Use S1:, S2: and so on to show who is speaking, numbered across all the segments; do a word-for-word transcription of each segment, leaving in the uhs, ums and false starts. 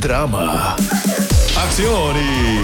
S1: drama, acción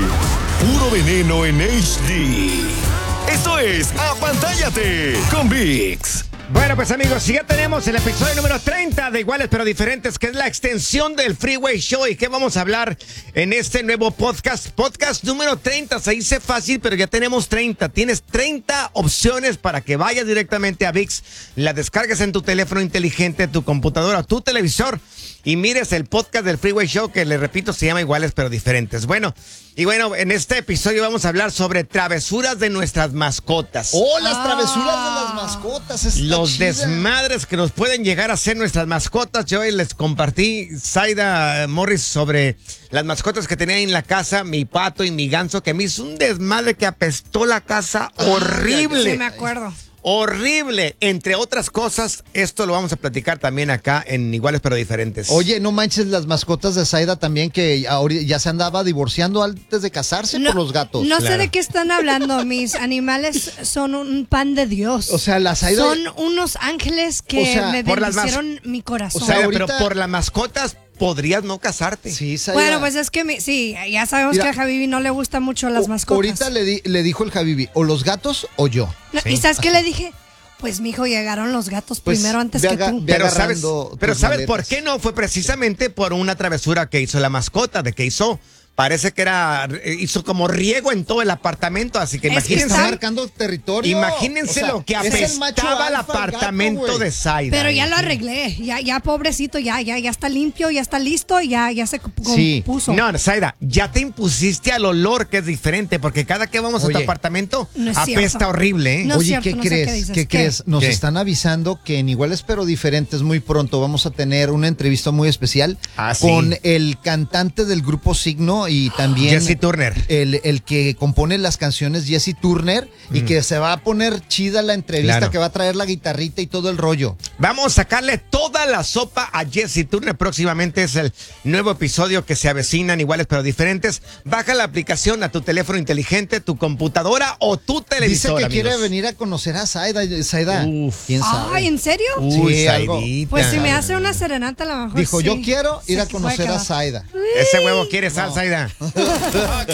S1: y puro veneno en H D. Esto es Apantállate con ViX.
S2: Bueno, pues amigos, ya tenemos el episodio número treinta de Iguales pero Diferentes, que es la extensión del Freeway Show. ¿Y qué vamos a hablar en este nuevo podcast? Podcast número treinta, se dice fácil, pero ya tenemos treinta. Tienes treinta opciones para que vayas directamente a ViX, la descargues en tu teléfono inteligente, tu computadora, tu televisor y mires el podcast del Freeway Show, que le repito, se llama Iguales pero Diferentes. Bueno, y bueno, en este episodio vamos a hablar sobre travesuras de nuestras mascotas.
S3: ¡Oh, las ah. travesuras de las mascotas! Está
S2: Los
S3: chida.
S2: desmadres que nos pueden llegar a ser nuestras mascotas. Yo hoy les compartí, Zaida Morris, sobre las mascotas que tenía ahí en la casa, mi pato y mi ganso, que me hizo un desmadre que apestó la casa horrible.
S4: Sí, me acuerdo.
S2: Horrible, entre otras cosas. Esto lo vamos a platicar también acá en Iguales pero Diferentes.
S3: Oye, no manches, las mascotas de Zaida también, que ahora ya se andaba divorciando antes de casarse
S4: no,
S3: por los gatos.
S4: No
S2: Claro.
S4: sé de qué están hablando. Mis animales son un pan de Dios.
S3: O sea, la Zaida...
S4: Son unos ángeles que
S3: O sea,
S4: me
S2: por las
S4: bendicieron mi corazón.
S3: o sea,
S2: Zaida,
S3: ahorita-
S2: pero por las mascotas podrías no casarte.
S3: Sí, Zaida.
S4: Bueno, pues es que mi- sí, ya sabemos
S3: Mira,
S4: que a Javibi no le gustan mucho las
S3: O-
S4: mascotas.
S3: Ahorita le, di- le dijo el Javibi, o los gatos o yo.
S4: No,
S2: Sí.
S4: ¿Y sabes qué le dije? Pues, mijo, llegaron los gatos
S3: Pues,
S4: primero antes
S3: ve
S4: que
S3: aga-
S4: tú.
S3: ve
S2: Pero sabes,
S3: agarrando
S2: pero
S3: tus
S2: ¿sabes por
S3: maletas.
S2: qué no? Fue precisamente por una travesura que hizo la mascota, de que hizo, parece que era, hizo como riego en todo el apartamento, así que
S4: Es que
S2: imagínense,
S3: Está
S4: están-
S3: marcando territorio.
S2: imagínense
S3: O sea,
S2: lo que
S3: es el macho
S2: apestaba el
S3: alfa, el gato,
S2: apartamento
S3: güey.
S2: de Zaida.
S4: Pero ya lo arreglé, ya, ya pobrecito, ya, ya, ya está limpio, ya está listo, ya, ya se
S3: Sí.
S4: compuso.
S2: No, Zaida, ya te impusiste al olor, que es diferente, porque cada que vamos a
S3: Oye,
S2: tu apartamento
S4: no es
S2: apesta
S4: cierto.
S2: horrible, ¿eh?
S4: No es
S3: Oye,
S4: cierto,
S3: ¿qué
S4: no sé
S3: crees?
S4: qué dices.
S3: ¿Qué
S4: ¿Qué?
S3: crees? Nos
S2: ¿Qué?
S3: están avisando que en Iguales pero Diferentes muy pronto vamos a tener una entrevista muy especial
S2: Ah, sí.
S3: con el cantante del grupo Signo y también
S2: Jesse Turner.
S3: el, el que compone las canciones, Jesse Turner, y que se va a poner chida la entrevista,
S2: Claro.
S3: que va a traer la guitarrita y todo el rollo.
S2: Vamos a sacarle toda la sopa a Jesse Turner. Próximamente es el nuevo episodio que se avecinan, Iguales pero Diferentes. Baja la aplicación a tu teléfono inteligente, tu computadora o tu
S3: Dice
S2: televisor,
S3: que
S2: amigos.
S3: quiere venir a conocer a Zaida. Zaida,
S2: Uf.
S3: ¿quién sabe?
S4: Ay, ¿en serio?
S2: Uy,
S3: Sí, algo.
S2: Zaidita.
S4: Pues si me hace una serenata a lo mejor
S3: Dijo,
S4: sí.
S3: yo quiero ir
S4: Sí,
S3: a
S4: que puede
S3: conocer a
S4: quedar.
S3: Zaida.
S2: Ese huevo quiere sal, Zaida.